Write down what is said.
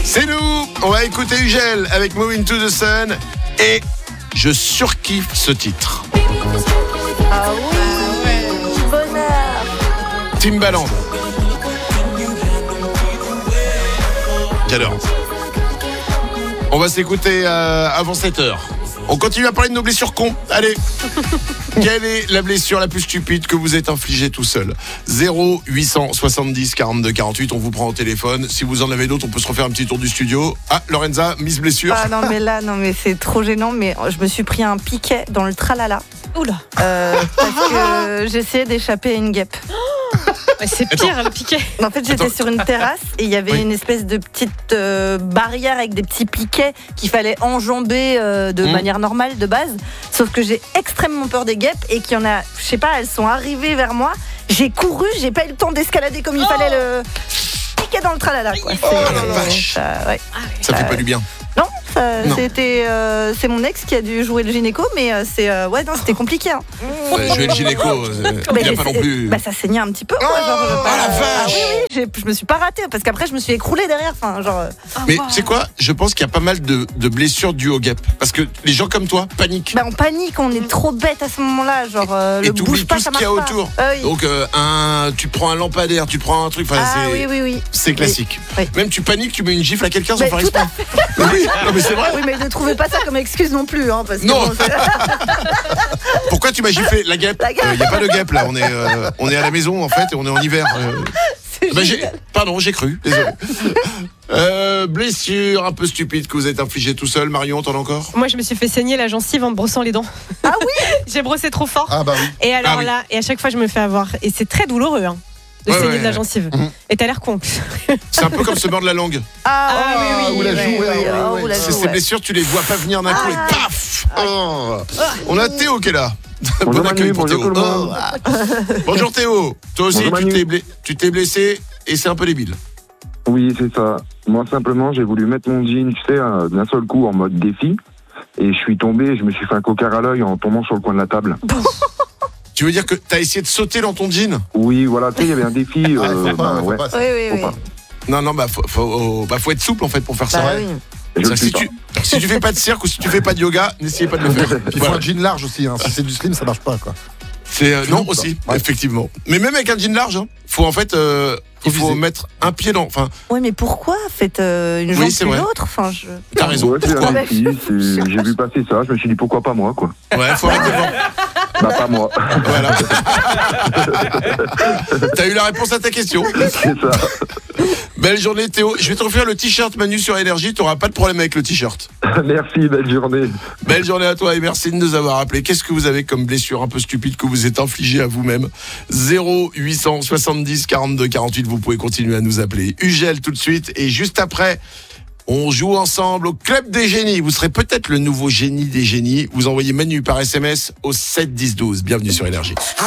C'est nous. On va écouter Ugel avec Moving to the Sun. Et je surkiffe ce titre. Ah oui, bonheur. Timbaland. J'adore. On va s'écouter avant 7h. On continue à parler de nos blessures cons. Allez. Quelle est la blessure la plus stupide que vous êtes infligée tout seul ? 0870 42 48, on vous prend au téléphone. Si vous en avez d'autres, on peut se refaire un petit tour du studio. Ah, Lorenza, Miss Blessure. Ah non mais c'est trop gênant. Mais je me suis pris un piquet dans le tralala. Oula. Parce que j'essayais d'échapper à une guêpe. Ouais, c'est pire le piquet. En fait, j'étais sur une terrasse et il y avait une espèce de petite barrière avec des petits piquets qu'il fallait enjamber de manière normale de base. Sauf que j'ai extrêmement peur des guêpes et qu'il y en a, je sais pas, elles sont arrivées vers moi. J'ai couru, j'ai pas eu le temps d'escalader comme il fallait le piquet dans le tralala. Quoi. La vache. Ça fait pas du bien. Non, Non. c'est mon ex qui a dû jouer le gynéco, mais c'était compliqué. Hein. Jouer le gynéco, il n'y a pas non plus. Bah ça saignait un petit peu. Quoi, la vache. Oui, je me suis pas ratée parce qu'après je me suis écroulée derrière. Mais tu sais quoi ? Je pense qu'il y a pas mal de blessures dues aux guêpes. Parce que les gens comme toi paniquent. Bah on panique, on est trop bête à ce moment-là. Et Le t'oublies bouge pas, tout ce ça qu'il y a marche pas. autour. Oui. Donc tu prends un lampadaire, tu prends un truc. Oui. C'est classique. Oui. Même tu paniques, tu mets une gifle à quelqu'un sans Mais faire tout exprès. Oui, non mais c'est vrai. Oui, mais ne trouvez pas ça comme excuse non plus. Hein, parce que Non. bon, Pourquoi tu m'as giflé la guêpe ? La guêpe. Il n'y a pas de guêpe là, on est à la maison en fait et on est en hiver. J'ai cru, désolé. Blessure un peu stupide que vous êtes infligée tout seul. Marion, t'en as encore ? Moi, je me suis fait saigner la gencive en me brossant les dents. Ah oui. J'ai brossé trop fort. Ah bah oui. Et alors Ah oui. là, et à chaque fois, je me fais avoir. Et c'est très douloureux, hein, de Ouais, saigner ouais. de la gencive. Et t'as l'air con en plus. C'est un peu comme se mordre la langue. Ou la joue, ouais. C'est ces blessures, tu les vois pas venir d'un coup et paf. On a Théo qui est là. Bon accueil pour Théo. Bonjour Théo. Toi aussi, Bonjour, tu t'es blessé et c'est un peu débile. Oui, c'est ça. Moi, simplement, j'ai voulu mettre mon jean, tu sais, d'un seul coup en mode défi. Et je suis tombé, je me suis fait un coquard à l'œil en tombant sur le coin de la table. Tu veux dire que t'as essayé de sauter dans ton jean ? Oui, voilà, tu sais, il y avait un défi. Faut pas, ouais. Oui. Faut pas. Non, faut être souple en fait pour faire ça. Bah oui. Je le Si suis pas. tu fais pas de cirque ou si tu fais pas de yoga, n'essayez pas de le faire. Il faut un jean large aussi, hein. Si c'est du slim, ça marche pas, quoi. C'est non loupes, aussi, ça. Ouais. effectivement. Mais même avec un jean large, faut en fait, il faut viser. mettre un pied dans. Enfin, Ouais, mais pourquoi faites une jambe c'est plus vrai. l'autre. t'as raison. Ouais, c'est Pourquoi un défi. J'ai vu passer ça, je me suis dit pourquoi pas moi, quoi. Ouais, faut arrêter. Bah, pas moi. Voilà. T'as eu la réponse à ta question. C'est ça. Belle journée Théo. Je vais te refaire le t-shirt Manu sur Énergie. T'auras pas de problème avec le t-shirt. Merci, belle journée. Belle journée à toi et merci de nous avoir appelés. Qu'est-ce que vous avez comme blessure un peu stupide que vous êtes infligée à vous-même ? 0870 42 48. Vous pouvez continuer à nous appeler. Ugel tout de suite et juste après. On joue ensemble au Club des Génies. Vous serez peut-être le nouveau génie des génies. Vous envoyez Manu par SMS au 7 10 12. Bienvenue sur Énergie.